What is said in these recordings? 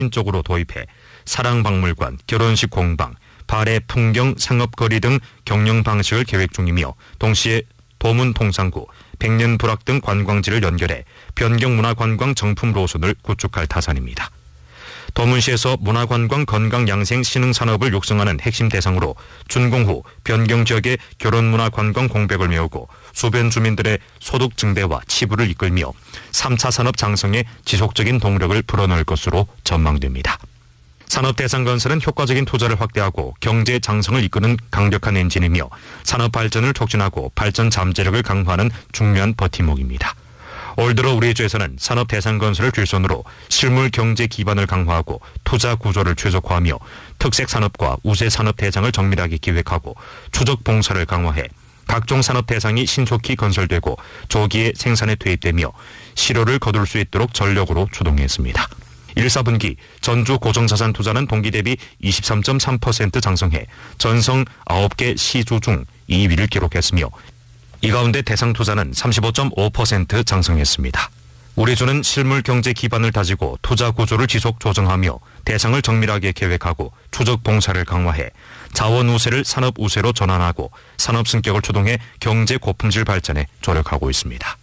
신적으로 도입해 사랑박물관, 결혼식 공방, 발해 풍경, 상업거리 등 경영 방식을 계획 중이며 동시에 도문통상구, 백년불악 등 관광지를 연결해 변경문화관광 정품 노선을 구축할 타산입니다. 도문시에서 문화관광 건강양생 신흥산업을 육성하는 핵심 대상으로 준공 후 변경 지역의 결혼문화관광 공백을 메우고 주변 주민들의 소득 증대와 치부를 이끌며 3차 산업 장성에 지속적인 동력을 불어넣을 것으로 전망됩니다. 산업 대상 건설은 효과적인 투자를 확대하고 경제 장성을 이끄는 강력한 엔진이며 산업 발전을 촉진하고 발전 잠재력을 강화하는 중요한 버팀목입니다. 올 들어 우리 주에서는 산업 대상 건설을 뒷선으로 실물 경제 기반을 강화하고 투자 구조를 최적화하며 특색 산업과 우세 산업 대상을 정밀하게 기획하고 추적 봉사를 강화해 각종 산업 대상이 신속히 건설되고 조기에 생산에 투입되며 실효를 거둘 수 있도록 전력으로 추동했습니다. 1, 4분기 전주 고정자산 투자는 동기 대비 23.3% 장성해 전성 9개 시주 중 2위를 기록했으며 이 가운데 대상 투자는 35.5% 장성했습니다. 우리 주는 실물 경제 기반을 다지고 투자 구조를 지속 조정하며 대상을 정밀하게 계획하고 추적 봉사를 강화해 자원 우세를 산업 우세로 전환하고 산업 승격을 추동해 경제 고품질 발전에 조력하고 있습니다.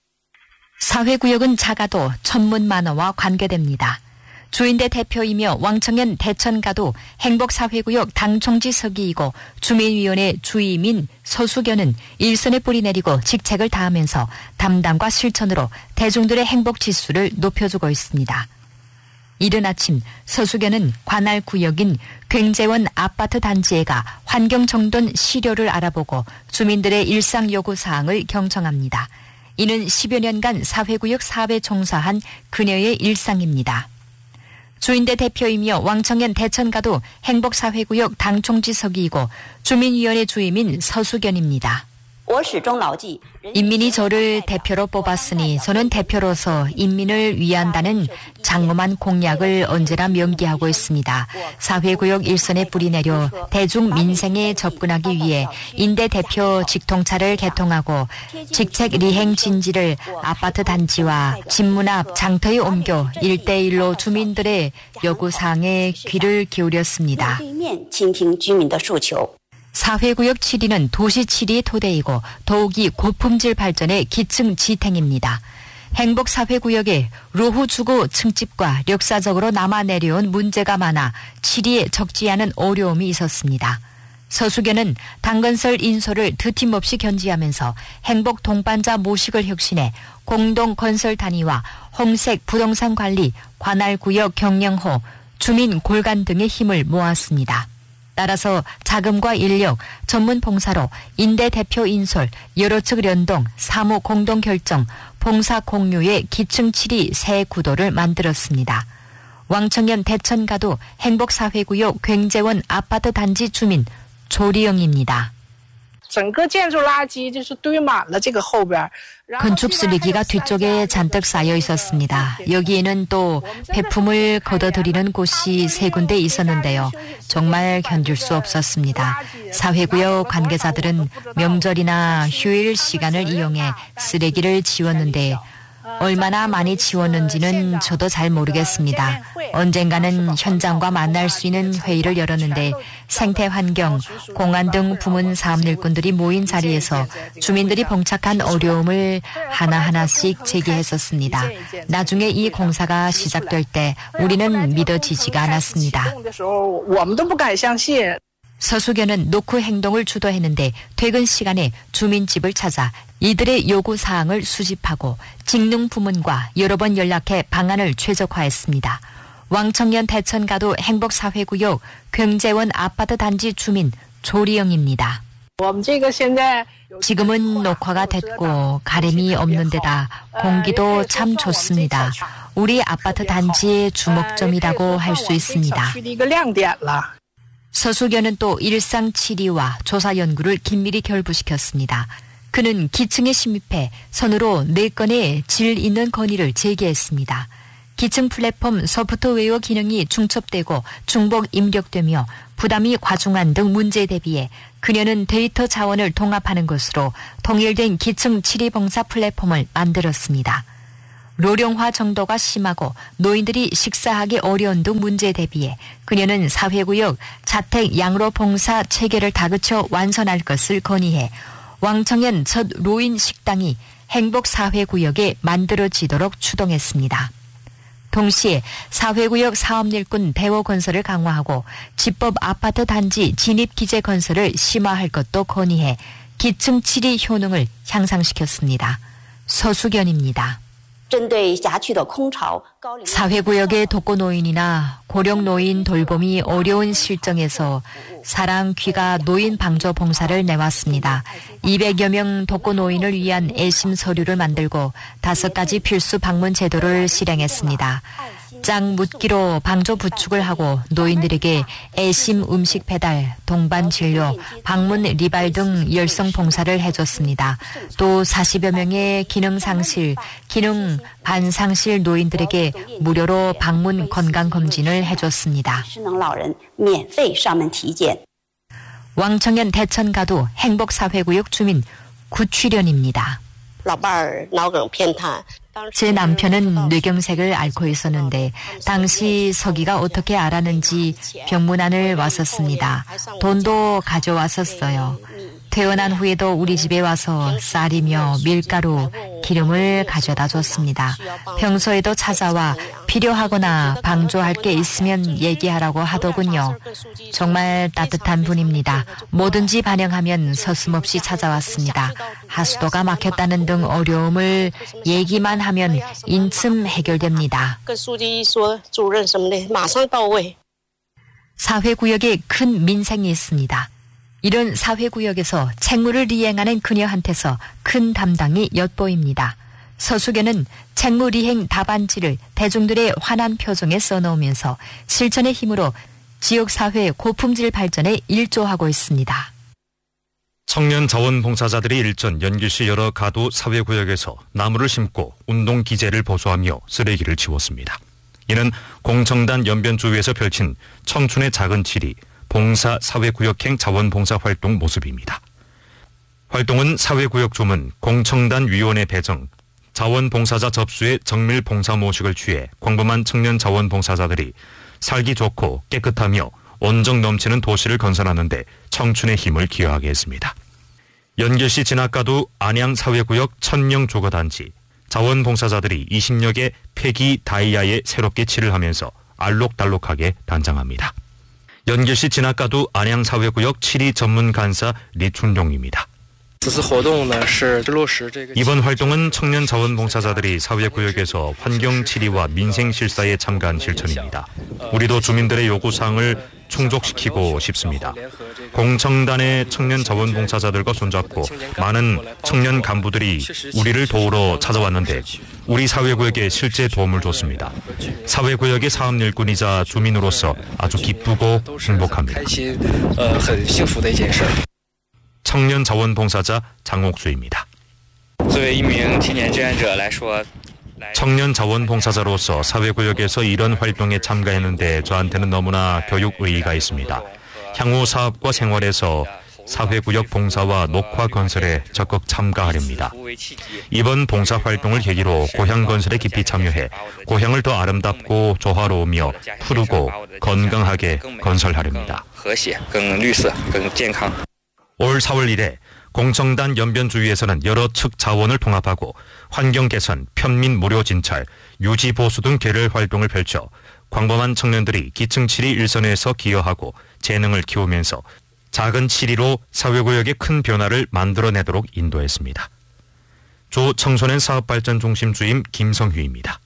사회구역은 작아도 천문 만화와 관계됩니다. 주인대 대표이며 왕청년 대천가도 행복사회구역 당총지 서기이고 주민위원회 주임인 서수견은 일선에 뿌리 내리고 직책을 다하면서 담당과 실천으로 대중들의 행복지수를 높여주고 있습니다. 이른 아침 서수견은 관할 구역인 굉재원 아파트 단지에 가 환경정돈 시료를 알아보고 주민들의 일상 요구사항을 경청합니다. 이는 10여 년간 사회구역 사업에 종사한 그녀의 일상입니다. 주인대 대표이며 왕청년 대천가도 행복사회구역 당총지 서기이고 주민위원회 주임인 서수견입니다. 인민이 저를 대표로 뽑았으니 저는 대표로서 인민을 위한다는 장엄한 공약을 언제나 명기하고 있습니다. 사회구역 일선에 뿌리 내려 대중 민생에 접근하기 위해 인대 대표 직통차를 개통하고 직책 리행 진지를 아파트 단지와 집문 앞 장터에 옮겨 1대1로 주민들의 요구사항에 귀를 기울였습니다. 사회구역 7위는 도시 7위의 토대이고 더욱이 고품질 발전의 기층 지탱입니다. 행복사회구역에 노후주거 층집과 역사적으로 남아 내려온 문제가 많아 7위에 적지 않은 어려움이 있었습니다. 서수견은 당건설 인소를 드팀없이 견지하면서 행복 동반자 모식을 혁신해 공동건설 단위와 홍색 부동산 관리, 관할구역 경영호, 주민 골간 등의 힘을 모았습니다. 따라서 자금과 인력, 전문 봉사로 인대 대표 인솔, 여러 측 연동, 사무 공동 결정, 봉사 공유의 기층 7위 새 구도를 만들었습니다. 왕청년 대천가도 행복사회구역 굉재원 아파트 단지 주민 조리영입니다. 건축 쓰레기가 뒤쪽에 잔뜩 쌓여 있었습니다. 여기에는 또 폐품을 걷어들이는 곳이 3군데 있었는데요. 정말 견딜 수 없었습니다. 사회구역 관계자들은 명절이나 휴일 시간을 이용해 쓰레기를 치웠는데 얼마나 많이 치웠는지는 저도 잘 모르겠습니다. 언젠가는 현장과 만날 수 있는 회의를 열었는데 생태환경, 공안 등 부문 사업 일꾼들이 모인 자리에서 주민들이 봉착한 어려움을 하나하나씩 제기했었습니다. 나중에 이 공사가 시작될 때 우리는 믿어지지가 않았습니다. 서수견은 노크 행동을 주도했는데 퇴근 시간에 주민집을 찾아 이들의 요구사항을 수집하고 직능 부문과 여러 번 연락해 방안을 최적화했습니다. 왕청년 대천가도 행복사회구역 굉재원 아파트 단지 주민 조리영입니다. 지금은 녹화가 됐고 가림이 없는 데다 공기도 참 좋습니다. 우리 아파트 단지의 주목점이라고 할 수 있습니다. 서수견은 또 일상 7위와 조사 연구를 긴밀히 결부시켰습니다. 그는 기층에 침입해 선으로 4건의 질 있는 건의를 제기했습니다. 기층 플랫폼 소프트웨어 기능이 중첩되고 중복 입력되며 부담이 과중한 등 문제에 대비해 그녀는 데이터 자원을 통합하는 것으로 통일된 기층 7위 봉사 플랫폼을 만들었습니다. 로령화 정도가 심하고 노인들이 식사하기 어려운 등 문제에 대비해 그녀는 사회구역 자택 양로 봉사 체계를 다그쳐 완선할 것을 건의해 왕청년 첫 노인 식당이 행복사회구역에 만들어지도록 추동했습니다. 동시에 사회구역 사업일꾼 대호 건설을 강화하고 집법 아파트 단지 진입 기재 건설을 심화할 것도 건의해 기층 치리 효능을 향상시켰습니다. 서수견입니다. 사회구역의 독거노인이나 고령노인 돌봄이 어려운 실정에서 사랑 귀가 노인 방조 봉사를 내왔습니다. 200여 명 독거노인을 위한 애심 서류를 만들고 5가지 필수 방문 제도를 실행했습니다. 짝 묻기로 방조 부축을 하고 노인들에게 애심 음식 배달, 동반 진료, 방문 리발 등 열성 봉사를 해줬습니다. 또 40여 명의 기능 상실, 기능 반상실 노인들에게 무료로 방문 건강검진을 해줬습니다. 왕청년 대천가도 행복사회구역 주민 구취련입니다. 제 남편은 뇌경색을 앓고 있었는데 당시 서기가 어떻게 알았는지 병문안을 왔었습니다. 돈도 가져왔었어요. 퇴원한 후에도 우리 집에 와서 쌀이며 밀가루, 기름을 가져다 줬습니다. 평소에도 찾아와 필요하거나 방조할 게 있으면 얘기하라고 하더군요. 정말 따뜻한 분입니다. 뭐든지 반영하면 서슴없이 찾아왔습니다. 하수도가 막혔다는 등 어려움을 얘기만 하면 인침 해결됩니다. 사회구역에 큰 민생이 있습니다. 이런 사회구역에서 책무를 이행하는 그녀한테서 큰 담당이 엿보입니다. 서수견은 책무 이행 답안지를 대중들의 환한 표정에 써놓으면서 실천의 힘으로 지역사회 고품질 발전에 일조하고 있습니다. 청년 자원봉사자들이 일전 연길시 여러 가도 사회구역에서 나무를 심고 운동기재를 보수하며 쓰레기를 치웠습니다. 이는 공청단 연변주위에서 펼친 청춘의 작은 지리, 봉사 사회구역행 자원봉사 활동 모습입니다. 활동은 사회구역 주문, 공청단 위원회 배정, 자원봉사자 접수의 정밀 봉사 모식을 취해 광범한 청년 자원봉사자들이 살기 좋고 깨끗하며 온정 넘치는 도시를 건설하는 데 청춘의 힘을 기여하게 했습니다. 연길시 진학가도 안양사회구역 1000명 조거단지, 자원봉사자들이 20여 개 폐기 다이아에 새롭게 칠을 하면서 알록달록하게 단장합니다. 연길시 진학가도 안양사회구역 7위 전문간사 리춘룡입니다. 이번 활동은 청년 자원봉사자들이 사회구역에서 환경 치리와 민생 실사에 참가한 실천입니다. 우리도 주민들의 요구사항을 충족시키고 싶습니다. 공청단의 청년 자원봉사자들과 손잡고 많은 청년 간부들이 우리를 도우러 찾아왔는데 우리 사회구역에 실제 도움을 줬습니다. 사회구역의 사업일꾼이자 주민으로서 아주 기쁘고 행복합니다. 청년 자원봉사자 장옥수입니다. 청년 자원봉사자로서 사회구역에서 이런 활동에 참가했는데 저한테는 너무나 교육 의의가 있습니다. 향후 사업과 생활에서 사회구역 봉사와 녹화 건설에 적극 참가하렵니다. 이번 봉사활동을 계기로 고향 건설에 깊이 참여해 고향을 더 아름답고 조화로우며 푸르고 건강하게 건설하렵니다. 올 4월 1일 공청단 연변주위에서는 여러 측 자원을 통합하고 환경 개선, 편민 무료 진찰, 유지 보수 등 계열 활동을 펼쳐 광범한 청년들이 기층 치리 일선에서 기여하고 재능을 키우면서 작은 치리로 사회구역의 큰 변화를 만들어내도록 인도했습니다. 조 청소년 사업발전 중심 주임 김성휘입니다.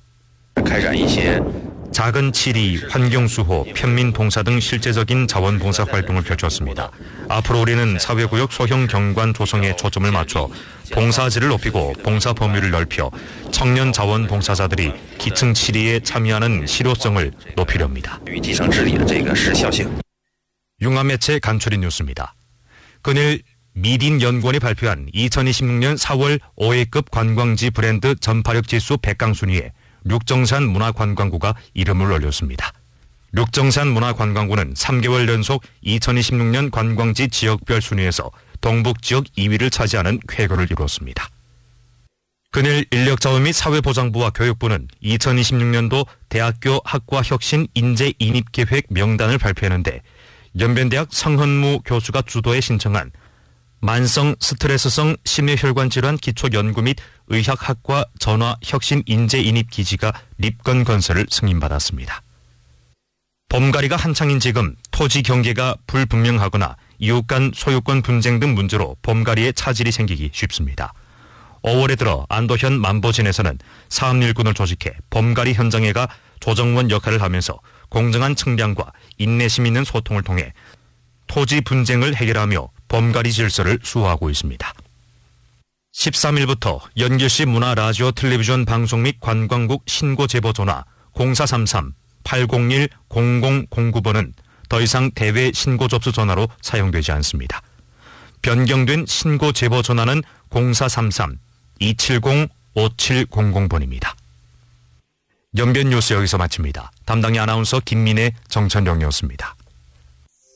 작은 치리, 환경수호, 편민봉사 등 실제적인 자원봉사 활동을 펼쳤습니다. 앞으로 우리는 사회구역 소형 경관 조성에 초점을 맞춰 봉사질을 높이고 봉사 범위를 넓혀 청년 자원봉사자들이 기층 치리에 참여하는 실효성을 높이렵니다. 융합매체 간추린 뉴스입니다. 그늘 미딘연구원이 발표한 2026년 4월 5회급 관광지 브랜드 전파력 지수 100강 순위에 륙정산 문화관광구가 이름을 올렸습니다. 륙정산 문화관광구는 3개월 연속 2026년 관광지 지역별 순위에서 동북지역 2위를 차지하는 쾌거를 이뤘습니다. 금일 인력자원 및 사회보장부와 교육부는 2026년도 대학교 학과혁신 인재 인입계획 명단을 발표했는데 연변대학 성헌무 교수가 주도해 신청한 만성 스트레스성 심뇌혈관 질환 기초연구 및 의학학과 전화 혁신 인재 인입 기지가 립건 건설을 승인받았습니다. 범가리가 한창인 지금 토지 경계가 불분명하거나 이웃 간 소유권 분쟁 등 문제로 범가리에 차질이 생기기 쉽습니다. 5월에 들어 안도현 만보진에서는 사업일꾼을 조직해 범가리 현장에가 조정원 역할을 하면서 공정한 측량과 인내심 있는 소통을 통해 토지 분쟁을 해결하며 범가리 질서를 수호하고 있습니다. 13일부터 연길시 문화 라디오 텔레비전 방송 및 관광국 신고 제보 전화 0433-801-0009번은 더 이상 대외 신고 접수 전화로 사용되지 않습니다. 변경된 신고 제보 전화는 0433-270-5700번입니다. 연변 뉴스 여기서 마칩니다. 담당의 아나운서 김민혜, 정천영이었습니다.